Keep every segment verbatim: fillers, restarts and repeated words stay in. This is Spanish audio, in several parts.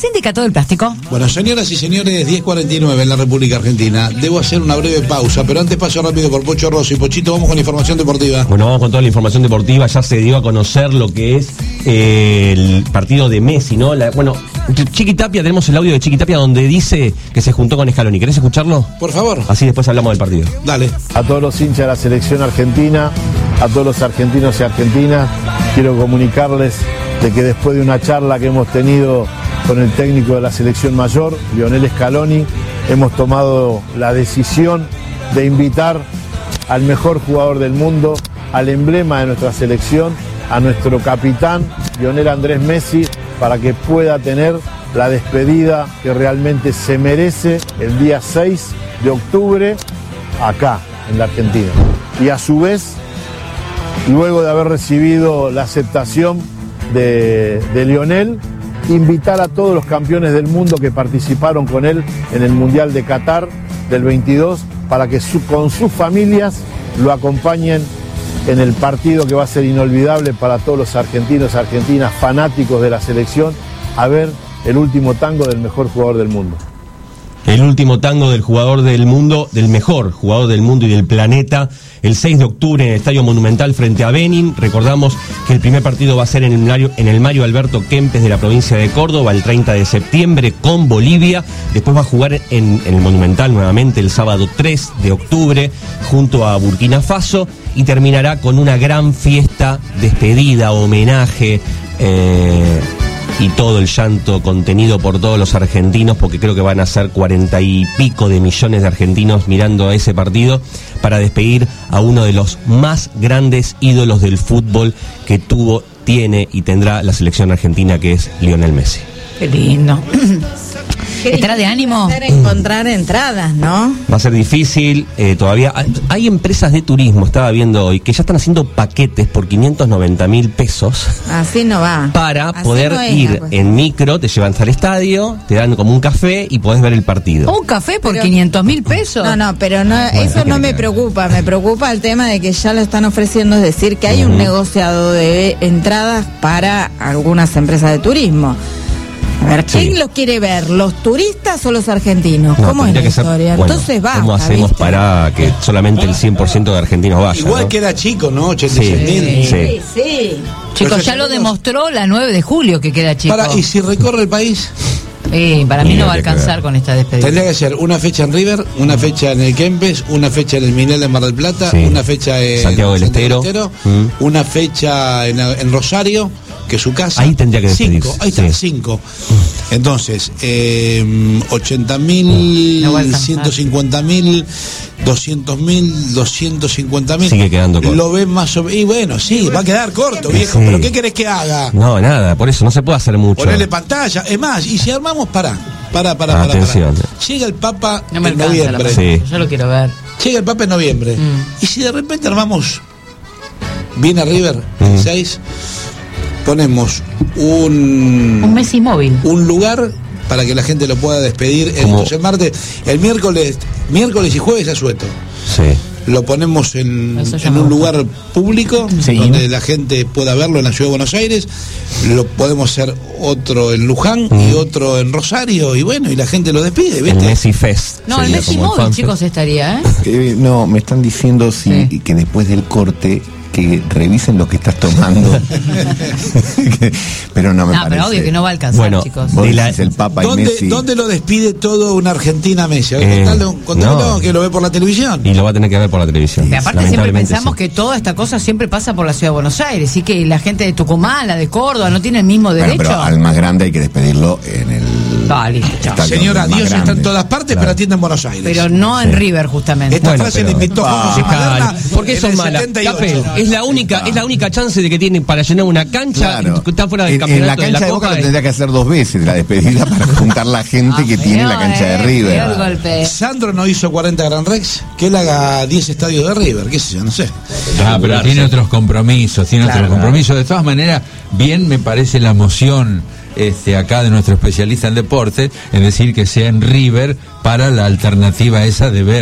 Sindicato del Plástico. Bueno, señoras y señores, diez cuarenta y nueve en la República Argentina. Debo hacer una breve pausa, pero antes paso rápido por Pocho Rossi. Pochito, vamos con la información deportiva. Bueno, vamos con toda la información deportiva. Ya se dio a conocer lo que es eh, el partido de Messi, ¿no? La, bueno, Chiqui Tapia, tenemos el audio de Chiqui Tapia donde dice que se juntó con Scaloni. ¿Querés escucharlo? Por favor. Así después hablamos del partido. Dale. A todos los hinchas de la selección argentina, a todos los argentinos y argentinas, quiero comunicarles de que después de una charla que hemos tenido con el técnico de la selección mayor, Lionel Scaloni, hemos tomado la decisión de invitar al mejor jugador del mundo, al emblema de nuestra selección, a nuestro capitán, Lionel Andrés Messi, para que pueda tener la despedida que realmente se merece el día seis de octubre acá, en la Argentina. Y a su vez, luego de haber recibido la aceptación de, de Lionel, invitar a todos los campeones del mundo que participaron con él en el Mundial de Qatar del veintidós para que su, con sus familias lo acompañen en el partido que va a ser inolvidable para todos los argentinos, argentinas, fanáticos de la selección, a ver el último tango del mejor jugador del mundo. El último tango del jugador del mundo, del mejor jugador del mundo y del planeta, el seis de octubre en el Estadio Monumental frente a Benin. Recordamos que el primer partido va a ser en el Mario, en el Mario Alberto Kempes de la provincia de Córdoba el treinta de septiembre con Bolivia. Después va a jugar en, en el Monumental nuevamente el sábado tres de octubre junto a Burkina Faso y terminará con una gran fiesta, despedida, homenaje, eh, y todo el llanto contenido por todos los argentinos, porque creo que van a ser cuarenta y pico de millones de argentinos mirando a ese partido para despedir a uno de los más grandes ídolos del fútbol que tuvo, tiene y tendrá la selección argentina, que es Lionel Messi. Qué lindo. ¿Estará de ánimo? Encontrar entradas, ¿no? Va a ser difícil, eh, todavía. Hay empresas de turismo, estaba viendo hoy, que ya están haciendo paquetes por quinientos noventa mil pesos. Así no va. Para Así poder no es, ir pues. en micro, te llevan al estadio, te dan como un café y podés ver el partido. ¿Un café por Pero- quinientos mil pesos? No, no, pero no, Bueno, eso ¿qué no quiere me que preocupa. Me preocupa el tema de que ya lo están ofreciendo, es decir, que hay un Ujú. negociado de entradas para algunas empresas de turismo. A ver, ¿quién Sí. lo quiere ver? ¿Los turistas o los argentinos? No, ¿Cómo es la tendría que ser- historia? bueno, Entonces va. ¿cómo hacemos para que solamente el cien por ciento de argentinos vaya? Igual ¿no? que era chico, ¿no? ochenta y seis Sí. mil. Sí. Sí, sí. Chicos, Los ya lo argentinos- demostró la nueve de julio que queda chico. Para, ¿y si recorre el país? Eh, para mí Ni no lo va a que alcanzar ver. con esta despedida. Tendría que ser una fecha en River, una fecha en el Kempes, una fecha en el Minel de Mar del Plata, Sí. una fecha en Santiago del Estero. Mm. una fecha en, en Rosario, que es su casa. Ahí tendría que despedirse. Cinco, ahí están, Sí. cinco. Entonces, eh, ochenta mil, No va a alcanzar. ciento cincuenta mil, doscientos mil, doscientos cincuenta mil. Sigue quedando corto. Lo ves más o menos. Y bueno, sí, va a quedar corto, viejo. Sí. Pero ¿qué querés que haga? No, nada, por eso no se puede hacer mucho. Ponerle pantalla. Es más, y si armamos, pará. Pará, pará, pará. Atención. pará. Llega el Papa No me en alcanza la noviembre. pantalla, Sí. yo lo quiero ver. Llega el Papa en noviembre. Mm. Y si de repente armamos, viene a River, Mm. el seis, ponemos un, Un Messi móvil. un lugar para que la gente lo pueda despedir. Como- Entonces el martes, el miércoles, miércoles y jueves a Sueto. Sí. Lo ponemos en, Eso ya en me un gusta. lugar público Sí. donde la gente pueda verlo en la ciudad de Buenos Aires. Lo podemos hacer otro en Luján Mm. y otro en Rosario. Y bueno, y la gente lo despide, El ¿viste? Messi Fest. No, el sería Messi como móvil, fanfest. chicos, estaría, ¿eh? Eh, no, me están diciendo si, Sí. que después del corte que revisen lo que estás tomando. Pero no me No, parece. pero obvio que no va a alcanzar, Bueno, chicos. Vos de la- decís el Papa y ¿Dónde, Messi. ¿Dónde lo despide todo una Argentina Messi? A ver, Eh, contalo, contámelo, no. que lo ve por la televisión. Y lo va a tener que ver por la televisión. Y aparte siempre Lamentablemente, pensamos sí. que toda esta cosa siempre pasa por la ciudad de Buenos Aires y que la gente de Tucumán, la de Córdoba, no tiene el mismo Bueno, derecho. pero al más grande hay que despedirlo en el. Ah, listo, chao. estadio Señora, más Dios está grande. en todas partes, Claro. pero atiende en Buenos Aires. Pero no en River, justamente. Esta Bueno, frase pero- la inventó Ah, José Maderna Dejalo. ¿Por qué en son el malas? setenta y ocho. Capel, es la única, es la única chance de que tienen para llenar una cancha. Claro. Está fuera del en, en campeonato la cancha de, de la Boca Copa. lo tendría que hacer dos veces la despedida para juntar la gente Ah, que tiene en la feo, cancha de eh, River. feo el golpe. Sandro no hizo cuarenta Gran Rex, que él haga diez estadios de River, qué sé yo, no sé. Ah, pero tiene otros compromisos, tiene Claro, otros compromisos. De todas maneras, bien me parece la moción este, acá de nuestro especialista en deporte, es decir, que sea en River para la alternativa esa de ver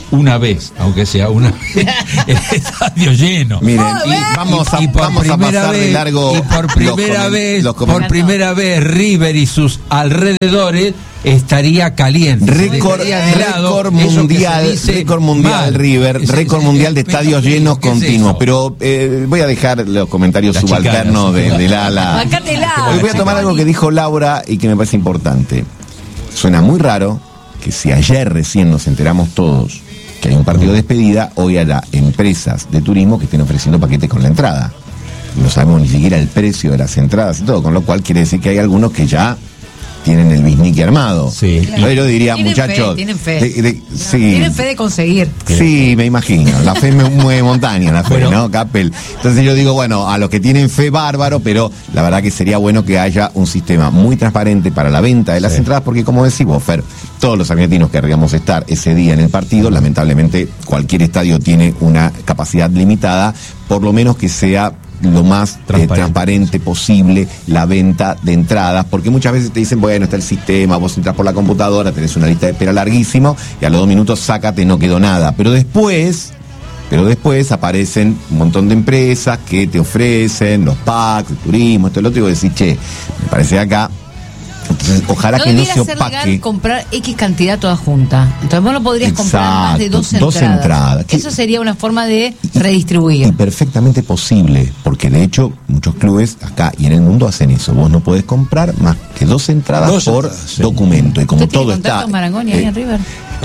una vez, aunque sea una vez, el estadio lleno. Miren, y vamos a, y por vamos a primera pasar vez, de largo y por primera los vez, los por primera vez River y sus alrededores estaría caliente. Récord, Estaría de lado, récord eso que se mundial, dice récord mundial mal. River, Es- récord es- mundial de es- estadios ¿qué es llenos eso? continuos. Pero eh, voy a dejar los comentarios Las subalternos de, chicanas. de Lala. Bacátela. Hoy voy a tomar algo que dijo Laura y que me parece importante. Suena muy raro que si ayer recién nos enteramos todos que hay un partido de despedida, hoy haya empresas de turismo que estén ofreciendo paquetes con la entrada. No sabemos ni siquiera el precio de las entradas y todo, con lo cual quiere decir que hay algunos que ya tienen el bisnique armado. Sí. Entonces yo diría, Tienen fe, muchachos. tienen fe. de- de- sí. Tienen fe de conseguir. Sí, me imagino. La fe me mueve montaña, la fe, Bueno. ¿no, Capel? Entonces yo digo, bueno, a los que tienen fe, bárbaro, pero la verdad que sería bueno que haya un sistema muy transparente para la venta de las Sí. entradas, porque como decís vos, Fer, todos los argentinos querríamos estar ese día en el partido, lamentablemente cualquier estadio tiene una capacidad limitada, por lo menos que sea lo más eh, Transparente. transparente posible la venta de entradas, porque muchas veces te dicen, bueno, está el sistema, vos entras por la computadora, tenés una lista de espera larguísimo, y a los dos minutos sácate, no quedó nada. Pero después, pero después aparecen un montón de empresas que te ofrecen los packs, el turismo, esto y lo otro, y vos decís, che, me parece acá. Entonces, ojalá No que no debiera se ser opaque. legal comprar X cantidad toda junta. Entonces vos no podrías comprar más de dos Exacto, entradas. dos entradas. Eso sería una forma de Y redistribuir. perfectamente posible, porque de hecho muchos clubes acá y en el mundo hacen eso. Vos no podés comprar más que dos entradas Dos por entradas, sí. documento. Y como ¿Usted tiene todo contacto está. con Marangoni ahí eh, en River?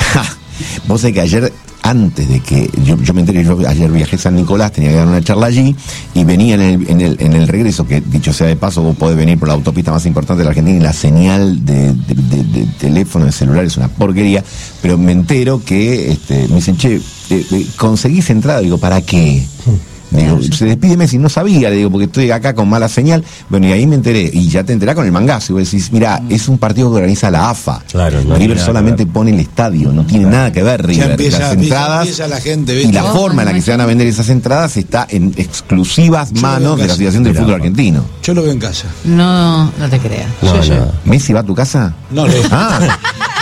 Vos sabés que ayer, antes de que yo, yo me enteré, yo ayer viajé a San Nicolás, tenía que dar una charla allí, y venía en el, en el, en el regreso, que dicho sea de paso, vos podés venir por la autopista más importante de la Argentina y la señal de, de, de- de teléfono, de celular es una porquería, pero me entero que este, me dicen, che, eh, eh, conseguís entrada, digo, ¿para qué? Digo, se despide Messi, no sabía, le digo, porque estoy acá con mala señal. Bueno, y ahí me enteré, y ya te enterás con el mangazo, y vos decís, mira, es un partido que organiza la A F A. Claro, no tiene River nada solamente que pone el estadio, no tiene nada que ver River. empieza- Las empieza- entradas empieza la gente, y ¿viste? la Vos, forma en la que Manuel. se van a vender esas entradas está en exclusivas Yo lo manos veo de la casi. Asociación del Mira, Fútbol pa. Argentino. Yo lo veo en casa. No, no te creas. No, Yo- yo- no. ¿Messi va a tu casa? No, lo Ah.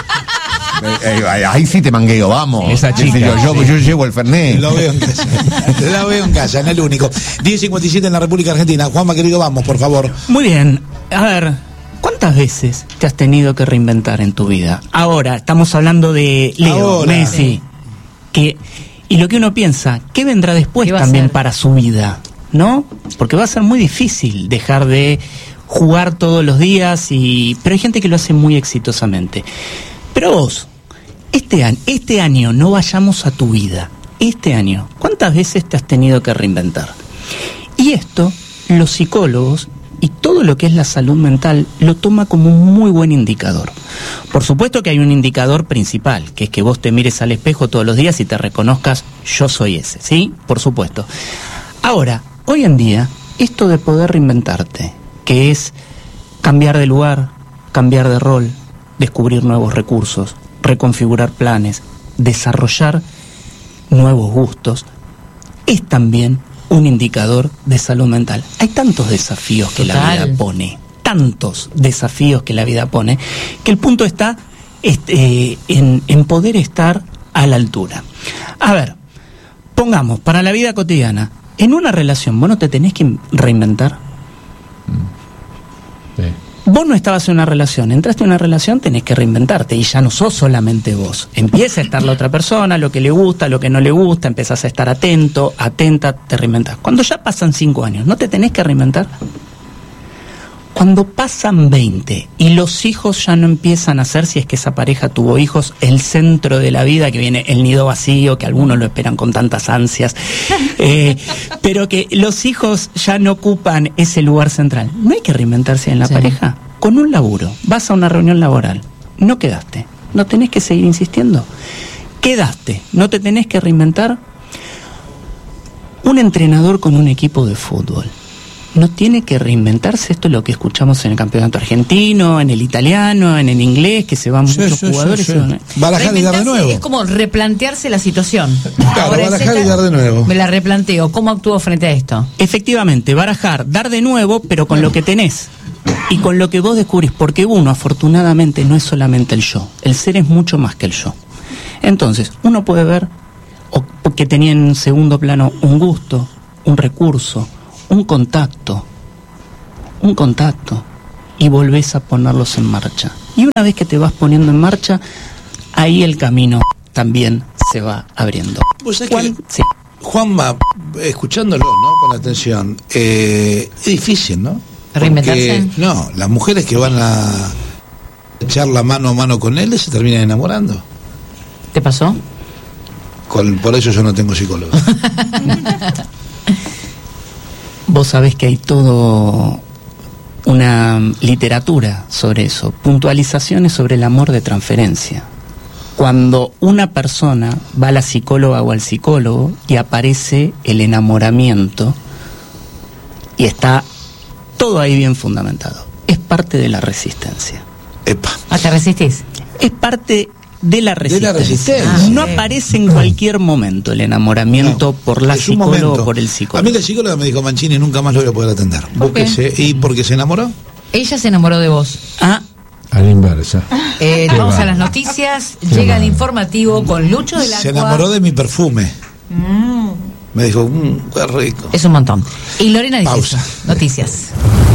Eh, eh, ahí sí te mangueo, vamos. Esa Qué sé chica, Yo, yo, sí. yo llevo el Fernet. Lo veo en casa. Lo veo en casa, no es el único. diez cincuenta y siete en la República Argentina. Juanma, querido, vamos, por favor. Muy bien. A ver, ¿cuántas veces te has tenido que reinventar en tu vida? Ahora, estamos hablando de Leo, Ahora. Messi. Que, y lo que uno piensa, ¿qué vendrá después ¿Qué va a también hacer? para su vida? ¿No? Porque va a ser muy difícil dejar de jugar todos los días, y pero hay gente que lo hace muy exitosamente. Pero vos, este año, este año no vayamos a tu vida. Este año, ¿cuántas veces te has tenido que reinventar? Y esto, los psicólogos y todo lo que es la salud mental lo toma como un muy buen indicador. Por supuesto que hay un indicador principal, que es que vos te mires al espejo todos los días y te reconozcas, yo soy ese, ¿sí? Por supuesto. Ahora, hoy en día, esto de poder reinventarte, que es cambiar de lugar, cambiar de rol, descubrir nuevos recursos, reconfigurar planes, desarrollar nuevos gustos, es también un indicador de salud mental. Hay tantos desafíos que la Total. vida pone, tantos desafíos que la vida pone, que el punto está este, en, en poder estar a la altura. A ver, pongamos, para la vida cotidiana, en una relación, ¿vos no te tenés que reinventar? Sí. Vos no estabas en una relación, entraste en una relación, tenés que reinventarte, y ya no sos solamente vos. Empieza a estar la otra persona, lo que le gusta, lo que no le gusta, empezás a estar atento, atenta, te reinventás. Cuando ya pasan cinco años, ¿no te tenés que reinventar? Cuando pasan veinte y los hijos ya no empiezan a ser, si es que esa pareja tuvo hijos, el centro de la vida, que viene el nido vacío, que algunos lo esperan con tantas ansias, eh, pero que los hijos ya no ocupan ese lugar central. ¿No hay que reinventarse en la Sí. pareja? Con un laburo, vas a una reunión laboral, no quedaste, no tenés que seguir insistiendo. Quedaste, no te tenés que reinventar. Un entrenador con un equipo de fútbol no tiene que reinventarse. Esto es lo que escuchamos en el campeonato argentino, en el italiano, en el inglés, que se van Sí, muchos sí, sí, jugadores. sí. se van- Barajar y dar de Reinventarse nuevo. es como replantearse la situación. Claro, Ahora, barajar esta- y dar de nuevo. Me la replanteo. ¿Cómo actúo frente a esto? Efectivamente, barajar, dar de nuevo, pero con lo que tenés y con lo que vos descubrís, porque uno, afortunadamente, no es solamente el yo. El ser es mucho más que el yo. Entonces, uno puede ver o, que tenía en segundo plano un gusto, un recurso, un contacto, un contacto, y volvés a ponerlos en marcha. Y una vez que te vas poniendo en marcha, ahí el camino también se va abriendo. ¿Vos sabés Juan, que, sí. Juanma, escuchándolo, ¿no? Con atención, eh, es difícil, ¿no? Reinventarse. Porque, no, las mujeres que van a echar la mano a mano con él se terminan enamorando. ¿Te pasó? Con, por eso yo no tengo psicólogo. Vos sabés que hay todo una literatura sobre eso, puntualizaciones sobre el amor de transferencia. Cuando una persona va a la psicóloga o al psicólogo y aparece el enamoramiento y está todo ahí bien fundamentado, es parte de la resistencia. Epa. ¿Ah, te resistís? Es parte de la resistencia. De la resistencia. Ah, no sí. aparece en cualquier momento el enamoramiento No, por la es un psicóloga momento. o por el A psicólogo. mí la psicóloga me dijo, Mancini, nunca más lo voy a poder atender. ¿Por qué? Búsquese. ¿Y porque se enamoró? Ella se enamoró de vos. Ah, A la inversa. Eh, Qué vamos a bárbaro. las noticias. Qué Llega el bárbaro. informativo con Lucho del Se Aqua. enamoró de mi perfume. Me dijo, mmm, qué rico. Es un montón. Y Lorena dice Pausa. eso. Noticias.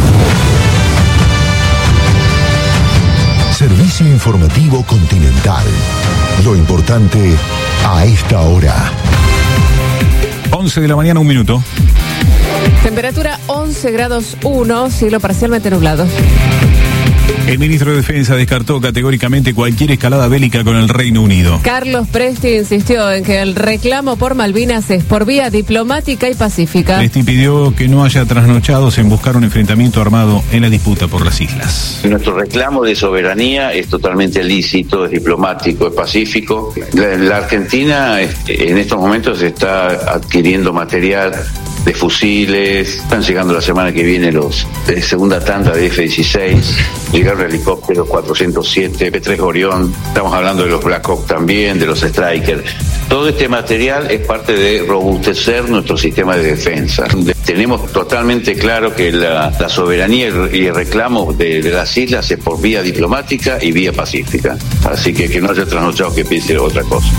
Servicio informativo Continental. Lo importante a esta hora. once de la mañana, un minuto. Temperatura once grados uno, cielo parcialmente nublado. El ministro de Defensa descartó categóricamente cualquier escalada bélica con el Reino Unido. Carlos Presti insistió en que el reclamo por Malvinas es por vía diplomática y pacífica. Presti pidió que no haya trasnochados en buscar un enfrentamiento armado en la disputa por las islas. Nuestro reclamo de soberanía es totalmente lícito, es diplomático, es pacífico. La, la Argentina este, en estos momentos está adquiriendo material de fusiles, están llegando la semana que viene los de segunda tanda de F dieciséis, llegaron helicópteros cuatrocientos siete, P tres Orión, estamos hablando de los Black Hawk también, de los Stryker. Todo este material es parte de robustecer nuestro sistema de defensa. Tenemos totalmente claro que la, la soberanía y el reclamo de, de las islas es por vía diplomática y vía pacífica. Así que que no haya trasnochado que piense otra cosa.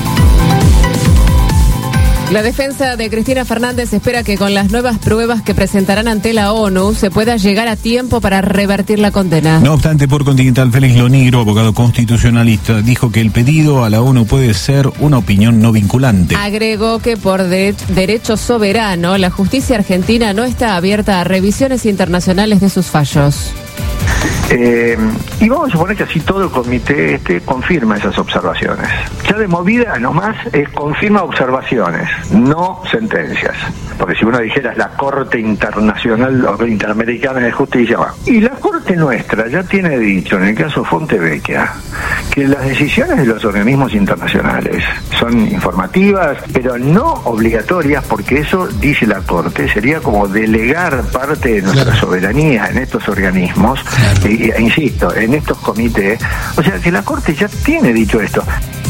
La defensa de Cristina Fernández espera que con las nuevas pruebas que presentarán ante la ONU se pueda llegar a tiempo para revertir la condena. No obstante, por Continental, Félix Lonigro, abogado constitucionalista, dijo que el pedido a la ONU puede ser una opinión no vinculante. Agregó que por de- derecho soberano, la justicia argentina no está abierta a revisiones internacionales de sus fallos. Eh, y vamos a suponer que así todo el comité este confirma esas observaciones. Ya de movida nomás es confirma observaciones, no sentencias. Porque si uno dijera la Corte Internacional o Interamericana de Justicia, va. Y la Corte nuestra ya tiene dicho, en el caso Fontevecchia, que las decisiones de los organismos internacionales son informativas, pero no obligatorias, porque eso, dice la Corte, sería como delegar parte de nuestra Claro. soberanía en estos organismos, Claro. y, e insisto, en estos comités. O sea, que la Corte ya tiene dicho esto.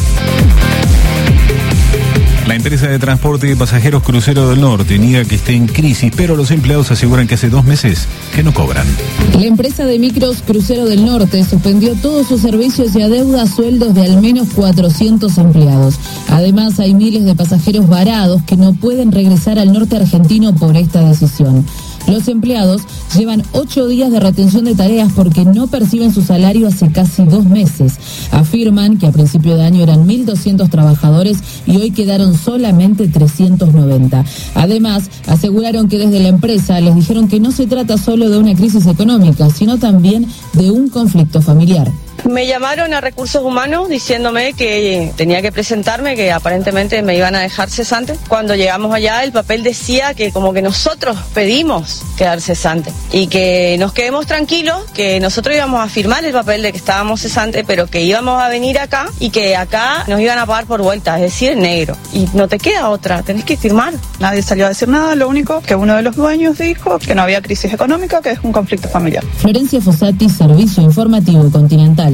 La empresa de transporte de pasajeros Crucero del Norte niega que esté en crisis, pero los empleados aseguran que hace dos meses que no cobran. La empresa de micros Crucero del Norte suspendió todos sus servicios y adeuda sueldos de al menos cuatrocientos empleados. Además, hay miles de pasajeros varados que no pueden regresar al norte argentino por esta decisión. Los empleados llevan ocho días de retención de tareas porque no perciben su salario hace casi dos meses. Afirman que a principio de año eran mil doscientos trabajadores y hoy quedaron solamente trescientos noventa. Además, aseguraron que desde la empresa les dijeron que no se trata solo de una crisis económica, sino también de un conflicto familiar. Me llamaron a Recursos Humanos diciéndome que tenía que presentarme, que aparentemente me iban a dejar cesante. Cuando llegamos allá, el papel decía que como que nosotros pedimos quedar cesante y que nos quedemos tranquilos, que nosotros íbamos a firmar el papel de que estábamos cesantes, pero que íbamos a venir acá y que acá nos iban a pagar por vuelta, es decir, en negro. Y no te queda otra, tenés que firmar. Nadie salió a decir nada, lo único que uno de los dueños dijo que no había crisis económica, que es un conflicto familiar. Florencia Fossati, Servicio Informativo Continental.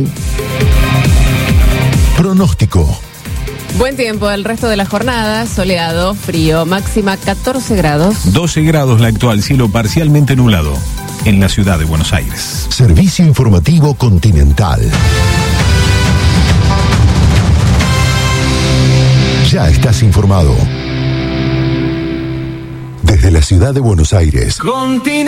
Pronóstico. Buen tiempo el resto de la jornada, soleado, frío, máxima catorce grados. doce grados la actual, cielo parcialmente nublado en la ciudad de Buenos Aires. Servicio Informativo Continental. Ya estás informado. Desde la ciudad de Buenos Aires.